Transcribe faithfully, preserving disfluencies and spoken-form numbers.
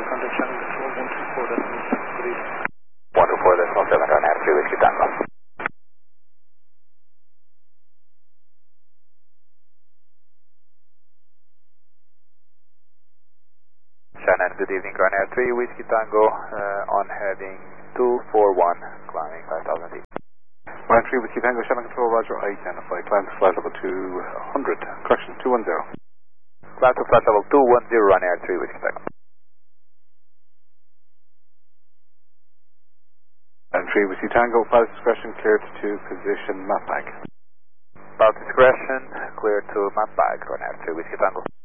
contact channel control one two four decimal seven. Good evening. one two four decimal seven, Ryanair three Whiskey Tango. Shannon, good evening, Ryanair three Whiskey Tango, uh, on heading two four one, climbing five thousand feet. Ryanair three Whiskey Tango, Shannon Control, Roger, identify, climb to flight level two hundred, correction, two one zero. Climb to flight level two one zero, Ryanair three Whiskey Tango. Ryanair three Whiskey Tango, pilot discretion, cleared to position map bag. Pilot discretion, clear to map bag, Ryanair three Whiskey Tango.